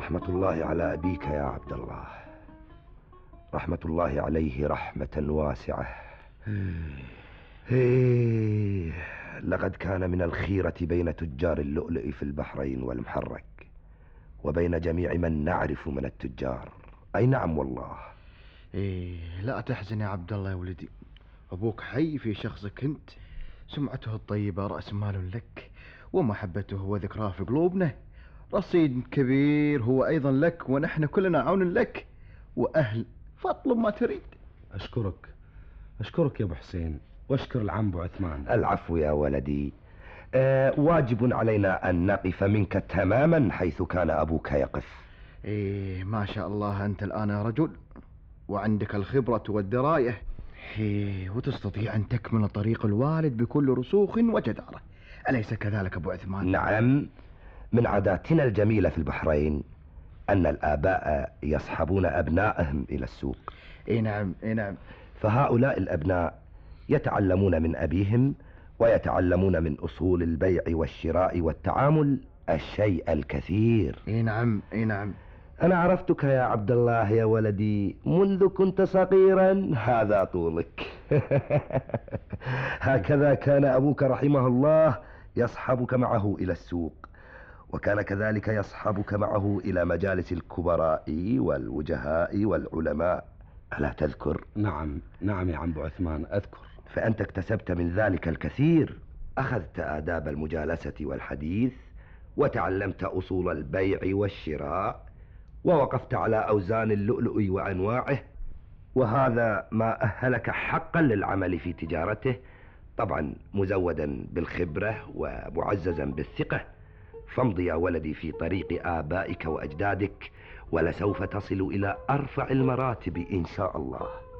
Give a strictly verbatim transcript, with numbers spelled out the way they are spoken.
رحمة الله على أبيك يا عبد الله، رحمة الله عليه رحمة واسعة. هيه، لقد كان من الخيرة بين تجار اللؤلؤ في البحرين والمحرك وبين جميع من نعرف من التجار. أي نعم والله. إيه، لا تحزن يا عبد الله يا ولدي، أبوك حي في شخصك أنت، سمعته الطيبة رأس مال لك، ومحبته وذكراه في قلوبنا، رصيد كبير هو أيضا لك، ونحن كلنا عون لك وأهل، فاطلب ما تريد. أشكرك أشكرك يا أبو حسين، واشكر العم أبو عثمان. العفو يا ولدي. أه واجب علينا أن نقف منك تماما حيث كان أبوك يقف. إيه ما شاء الله، أنت الآن يا رجل وعندك الخبرة والدراية، إيه وتستطيع أن تكمل طريق الوالد بكل رسوخ وجدارة، أليس كذلك أبو عثمان؟ نعم، من عاداتنا الجميلة في البحرين أن الآباء يصحبون أبنائهم إلى السوق. إيه نعم إيه نعم. فهؤلاء الأبناء يتعلمون من أبيهم ويتعلمون من أصول البيع والشراء والتعامل الشيء الكثير. إيه نعم إيه نعم. أنا عرفتك يا عبد الله يا ولدي منذ كنت صغيرا، هذا طولك. هكذا كان أبوك رحمه الله يصحبك معه إلى السوق، وكان كذلك يصحبك معه إلى مجالس الكبراء والوجهاء والعلماء، ألا تذكر؟ نعم نعم يا عم أبو عثمان أذكر. فأنت اكتسبت من ذلك الكثير، أخذت آداب المجالسة والحديث، وتعلمت أصول البيع والشراء، ووقفت على أوزان اللؤلؤ وأنواعه، وهذا ما أهلك حقا للعمل في تجارته، طبعا مزودا بالخبرة ومعززا بالثقة. فامض يا ولدي في طريق آبائك وأجدادك، ولسوف تصل إلى أرفع المراتب إن شاء الله.